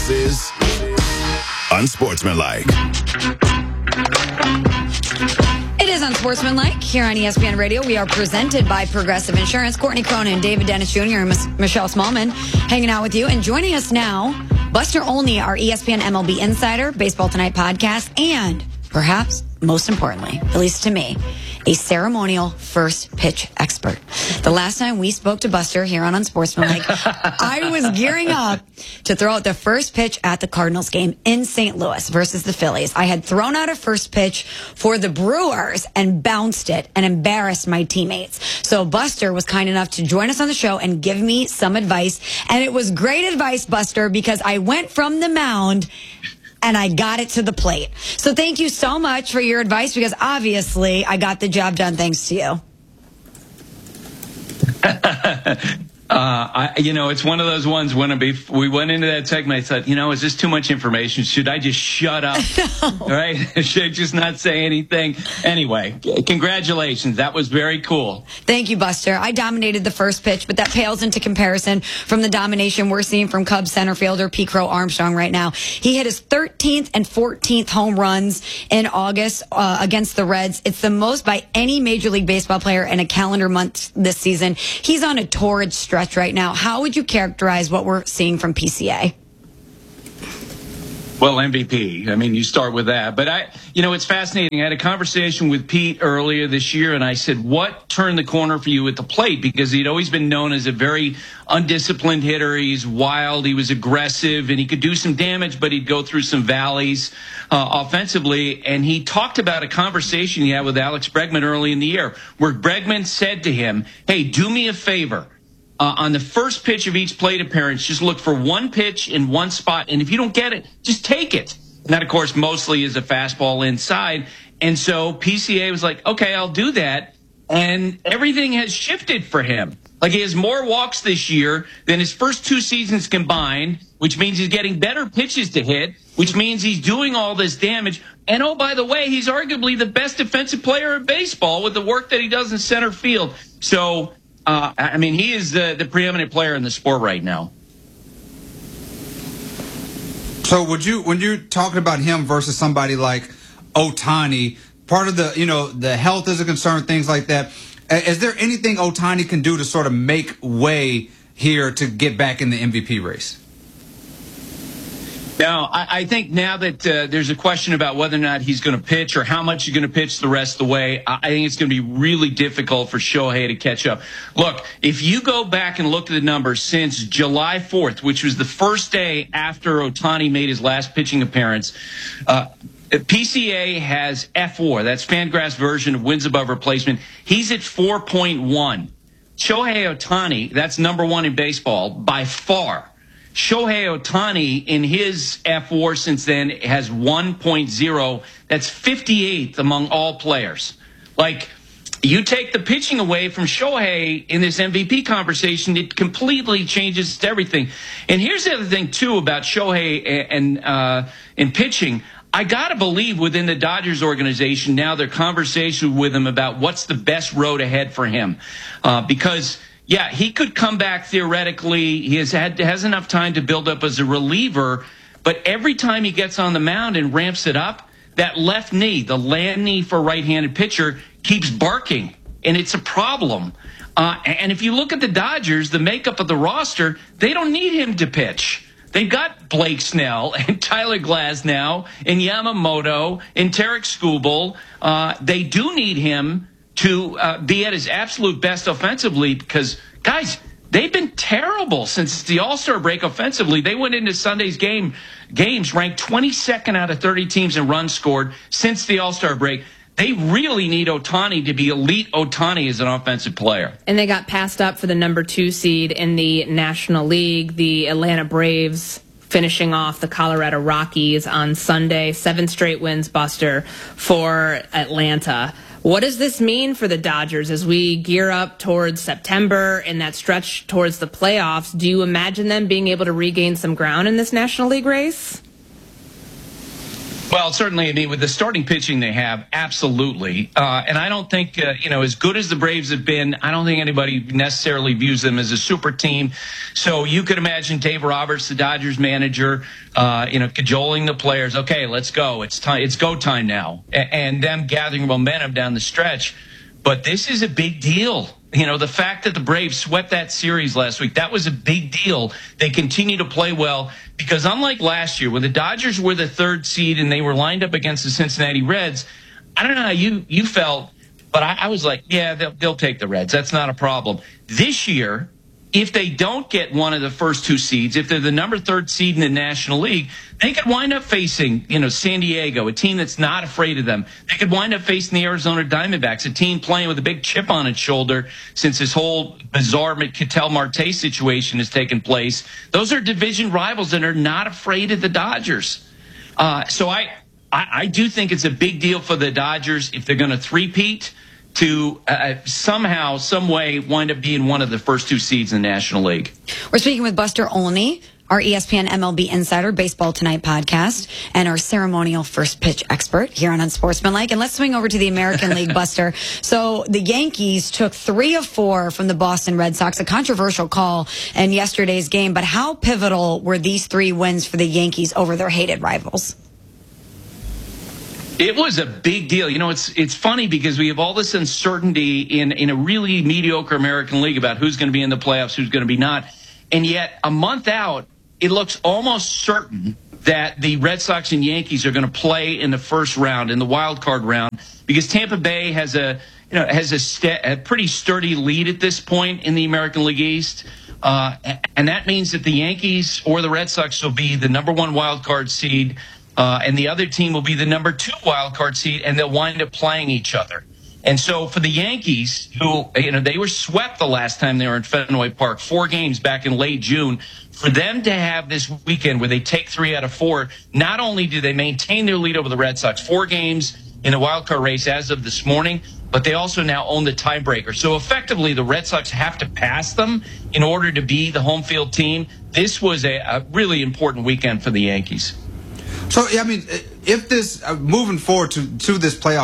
This is Unsportsmanlike. It is Unsportsmanlike here on ESPN Radio. We are presented by Progressive Insurance. Courtney Cronin, David Dennis Jr., and Michelle Smallman hanging out with you. And joining us now, Buster Olney, our ESPN MLB Insider, Baseball Tonight podcast, and perhaps most importantly, at least to me, a ceremonial first pitch expert. The last time we spoke to Buster here on Unsportsmanlike, I was gearing up to throw out the first pitch at the Cardinals game in St. Louis versus the Phillies. I had thrown out a first pitch for the Brewers and bounced it and embarrassed my teammates. So Buster was kind enough to join us on the show and give me some advice. And it was great advice, Buster, because I went from the mound and I got it to the plate. So thank you so much for your advice, because obviously I got the job done thanks to you. It's one of those ones when we went into that segment, I thought, is this too much information? Should I just shut up? No. Right? Should I just not say anything? Anyway, congratulations. That was very cool. Thank you, Buster. I dominated the first pitch, but that pales into comparison from the domination we're seeing from Cubs center fielder Pete Crow Armstrong right now. He hit his 13th and 14th home runs in August against the Reds. It's the most by any Major League Baseball player in a calendar month this season. He's on a torrid stretch right now. How would you characterize what we're seeing from PCA? Well, MVP. I mean, you start with that. But it's fascinating. I had a conversation with Pete earlier this year, and I said, what turned the corner for you at the plate? Because he'd always been known as a very undisciplined hitter. He's wild. He was aggressive, and he could do some damage, but he'd go through some valleys offensively. And he talked about a conversation he had with Alex Bregman early in the year, where Bregman said to him, hey, do me a favor. On the first pitch of each plate appearance, just look for one pitch in one spot. And if you don't get it, just take it. And that, of course, mostly is a fastball inside. And so PCA was like, okay, I'll do that. And everything has shifted for him. Like, he has more walks this year than his first two seasons combined, which means he's getting better pitches to hit, which means he's doing all this damage. And, oh, by the way, he's arguably the best defensive player in baseball with the work that he does in center field. So, he is the preeminent player in the sport right now. So when you're talking about him versus somebody like Ohtani, part of the health is a concern, things like that. Is there anything Ohtani can do to sort of make way here to get back in the MVP race? Now, I think now that there's a question about whether or not he's going to pitch or how much he's going to pitch the rest of the way, I think it's going to be really difficult for Shohei to catch up. Look, if you go back and look at the numbers since July 4th, which was the first day after Ohtani made his last pitching appearance, PCA has F4. That's Fangraph's version of wins above replacement. He's at 4.1. Shohei Ohtani, that's number one in baseball by far. Shohei Ohtani in his F4 since then has 1.0. That's 58th among all players. Like, you take the pitching away from Shohei in this MVP conversation, it completely changes everything. And here's the other thing, too, about Shohei and pitching. I got to believe within the Dodgers organization now their conversation with him about what's the best road ahead for him. Because yeah, he could come back theoretically. He has enough time to build up as a reliever, but every time he gets on the mound and ramps it up, that left knee, the land knee for a right-handed pitcher, keeps barking, and it's a problem. And if you look at the Dodgers, the makeup of the roster, they don't need him to pitch. They've got Blake Snell and Tyler Glasnow and Yamamoto and Tarek Skubal. They do need him to be at his absolute best offensively because, guys, they've been terrible since the All-Star break offensively. They went into Sunday's games ranked 22nd out of 30 teams in runs scored since the All-Star break. They really need Ohtani to be elite Ohtani as an offensive player. And they got passed up for the number 2 seed in the National League. The Atlanta Braves finishing off the Colorado Rockies on Sunday. 7 straight wins, Buster, for Atlanta. What does this mean for the Dodgers as we gear up towards September and that stretch towards the playoffs? Do you imagine them being able to regain some ground in this National League race? Well, certainly, I mean, with the starting pitching they have, absolutely. And I don't think, as good as the Braves have been, I don't think anybody necessarily views them as a super team. So you could imagine Dave Roberts, the Dodgers manager, cajoling the players. Okay, let's go. It's time. It's go time now. And them gathering momentum down the stretch. But this is a big deal. The fact that the Braves swept that series last week, that was a big deal. They continue to play well because unlike last year, when the Dodgers were the 3rd seed and they were lined up against the Cincinnati Reds, I don't know how you felt, but I was like, yeah, they'll take the Reds. That's not a problem. This year, if they don't get one of the first 2 seeds, if they're the number 3rd seed in the National League, they could wind up facing, San Diego, a team that's not afraid of them. They could wind up facing the Arizona Diamondbacks, a team playing with a big chip on its shoulder since this whole bizarre Ketel Marte situation has taken place. Those are division rivals that are not afraid of the Dodgers. So I do think it's a big deal for the Dodgers if they're going to three-peat to somehow, some way, wind up being one of the first 2 seeds in the National League. We're speaking with Buster Olney, our ESPN MLB Insider Baseball Tonight podcast, and our ceremonial first pitch expert here on Unsportsmanlike. And let's swing over to the American League, Buster. So the Yankees took 3 of 4 from the Boston Red Sox, a controversial call in yesterday's game. But how pivotal were these 3 wins for the Yankees over their hated rivals? It was a big deal. It's funny because we have all this uncertainty in a really mediocre American League about who's going to be in the playoffs, who's going to be not. And yet, a month out, it looks almost certain that the Red Sox and Yankees are going to play in the first round, in the wild card round, because Tampa Bay has a pretty sturdy lead at this point in the American League East. And that means that the Yankees or the Red Sox will be the number 1 wild card seed. And the other team will be the number 2 wild card seed, and they'll wind up playing each other. And so for the Yankees, who, they were swept the last time they were in Fenway Park, 4 games back in late June, for them to have this weekend where they take 3 out of 4, not only do they maintain their lead over the Red Sox, 4 games in the wild card race as of this morning, but they also now own the tiebreaker. So effectively, the Red Sox have to pass them in order to be the home field team. This was a really important weekend for the Yankees. So, I mean, if this moving forward to this playoff